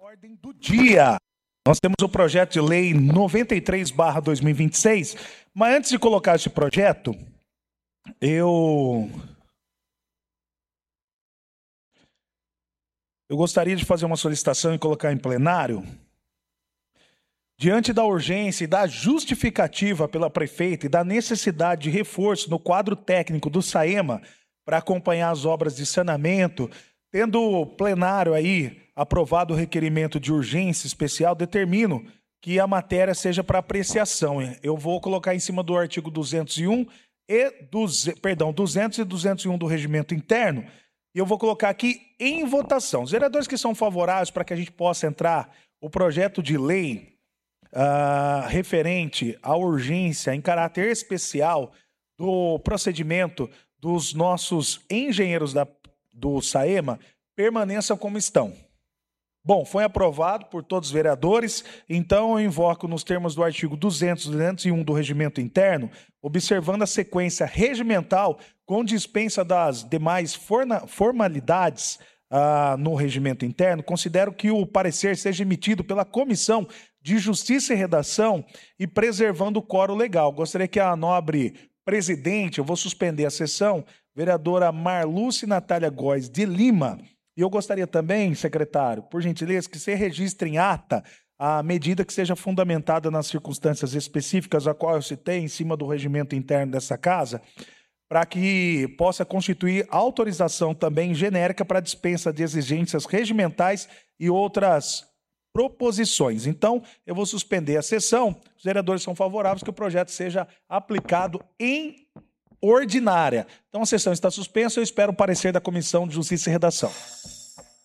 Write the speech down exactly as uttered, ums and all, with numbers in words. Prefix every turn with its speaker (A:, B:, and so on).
A: Ordem do dia. Nós temos o projeto de lei noventa e três barra dois mil e vinte e seis, mas antes de colocar esse projeto, eu... Eu gostaria de fazer uma solicitação e colocar em plenário. Diante da urgência e da justificativa pela prefeita e da necessidade de reforço no quadro técnico do SAEMA para acompanhar as obras de saneamento, tendo o plenário aí aprovado o requerimento de urgência especial, determino que a matéria seja para apreciação. Eu vou colocar em cima do artigo duzentos e um e duzentos, perdão, duzentos e duzentos e um do regimento interno, e eu vou colocar aqui em votação. Os vereadores que são favoráveis para que a gente possa entrar o projeto de lei uh, referente à urgência em caráter especial do procedimento dos nossos engenheiros da, do SAEMA, permaneçam como estão. Bom, foi aprovado por todos os vereadores, então eu invoco nos termos do artigo duzentos, duzentos e um do regimento interno, observando a sequência regimental com dispensa das demais formalidades ah, no regimento interno, considero que o parecer seja emitido pela Comissão de Justiça e Redação e preservando o quórum legal. Gostaria que a nobre presidente, eu vou suspender a sessão, vereadora Marluce Natália Góes de Lima. E eu gostaria também, secretário, por gentileza, que você registre em ata a medida que seja fundamentada nas circunstâncias específicas a qual eu citei em cima do regimento interno dessa casa, para que possa constituir autorização também genérica para dispensa de exigências regimentais e outras proposições. Então, eu vou suspender a sessão. Os vereadores são favoráveis que o projeto seja aplicado em ordinária. Então, a sessão está suspensa. Eu espero o parecer da Comissão de Justiça e Redação.